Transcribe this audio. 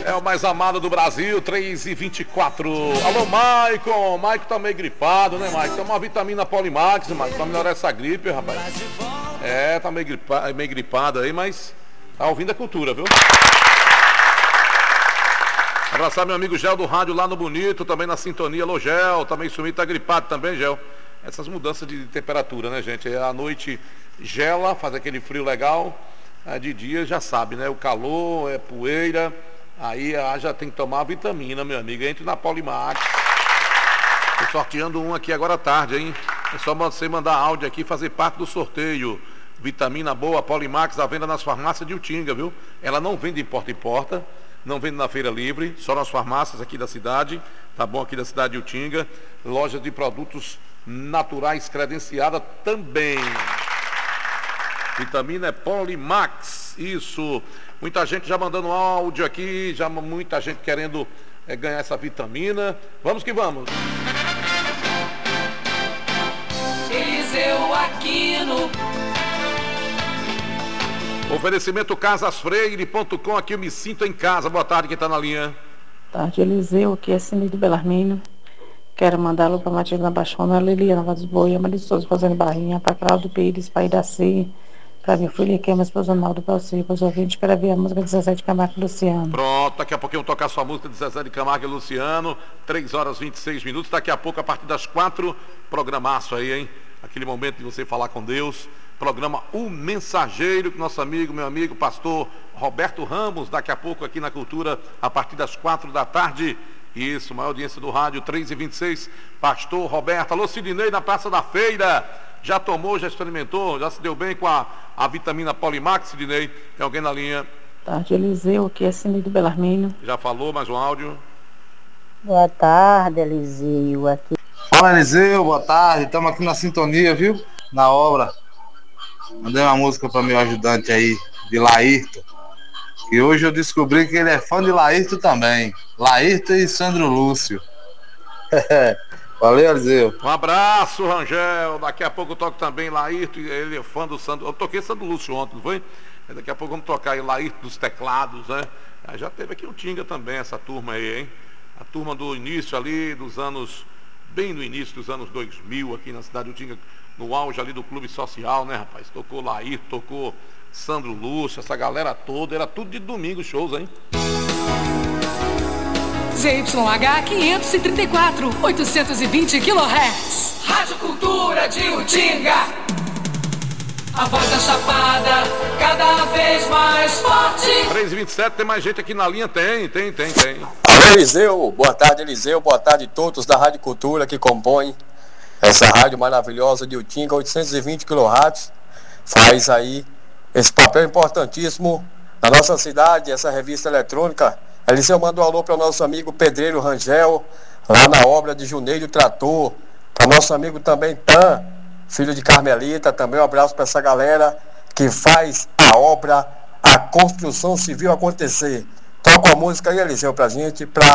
É o mais amado do Brasil, 3h24. Alô, Maicon. Maicon tá meio gripado, né, Maicon? Toma uma vitamina Polimax, Maicon, pra melhorar essa gripe, rapaz. É, tá meio gripado aí, mas tá ouvindo a cultura, viu? Abraçar meu amigo Gel do rádio lá no Bonito, também na sintonia. Alô, Gel, também sumido, tá gripado também, Gel. Essas mudanças de temperatura, né, gente? À noite gela, faz aquele frio legal. De dia já sabe, né? O calor, é poeira. Aí já tem que tomar vitamina, meu amigo. Entre na Polimax. Tô sorteando um aqui agora à tarde, hein? É só você mandar áudio aqui e fazer parte do sorteio. Vitamina boa, Polimax, à venda nas farmácias de Utinga, viu? Ela não vende em porta em porta, não vende na feira livre, só nas farmácias aqui da cidade, tá bom? Aqui da cidade de Utinga. Loja de produtos naturais credenciada também. Vitamina é Polimax, isso. Muita gente já mandando áudio aqui, já muita gente querendo ganhar essa vitamina. Vamos que vamos. Eliseu Aquino. Oferecimento casasfreire.com, aqui eu me sinto em casa. Boa tarde, quem está na linha? Boa tarde, Eliseu, aqui é Cine do Belarmino. Quero mandar alô para Matilda Baixona, Liliana Vaz Boia, Maria Souza fazendo Barrinha, para Claudio Pires, para Idaci, para minha filha que é minha esposa Naldo, para você, para os ouvintes, para ver a música de Zezé de Camargo e Luciano. Pronto, daqui a pouquinho eu vou tocar sua música de Zezé de Camargo e Luciano, 3h26. Daqui a pouco, a partir das 4, programaço aí, hein? Aquele momento de você falar com Deus. Programa O Mensageiro, com nosso amigo, meu amigo, pastor Roberto Ramos, daqui a pouco aqui na Cultura, a partir das 4 da tarde. Isso, maior audiência do rádio, 3h26. Pastor Roberto. Alô, Sidney, na Praça da Feira. Já tomou, já experimentou, já se deu bem com a vitamina Polimax, Sidney? Tem alguém na linha? Boa tarde, Eliseu, aqui é Cine do Belarmino. Já falou, mais um áudio. Boa tarde, Eliseu. Aqui. Fala, Eliseu, boa tarde. Estamos aqui na sintonia, viu? Na obra. Mandei uma música para meu ajudante aí, de Laírto. E hoje eu descobri que ele é fã de Laírto também. Laírto e Sandro Lúcio. Valeu, Eliseu. Um abraço, Rangel. Daqui a pouco eu toco também Laírto, ele é fã do Sandro. Eu toquei Sandro Lúcio ontem, não foi? Daqui a pouco vamos tocar aí Laírto dos teclados, né? Já teve aqui o Tinga também, essa turma aí, hein? A turma do início ali, dos anos, bem no início dos anos 2000, aqui na cidade do Tinga, no auge ali do Clube Social, né, rapaz? Tocou Laírto, tocou Sandro Lúcio, essa galera toda, era tudo de domingo shows, hein? ZYH 534, 820 kHz. Rádio Cultura de Utinga. A voz da Chapada, cada vez mais forte. 3h27, tem mais gente aqui na linha? Tem. Eliseu, boa tarde, Eliseu, boa tarde a todos da Rádio Cultura que compõem essa rádio maravilhosa de Utinga, 820 kHz. Faz aí esse papel importantíssimo na nossa cidade, essa revista eletrônica. Eliseu manda um alô para o nosso amigo Pedreiro Rangel, lá na obra de Juneiro Trator. Para nosso amigo também Tan, filho de Carmelita, também um abraço para essa galera que faz a obra, a construção civil acontecer. Toca a música aí, Eliseu, pra gente, pra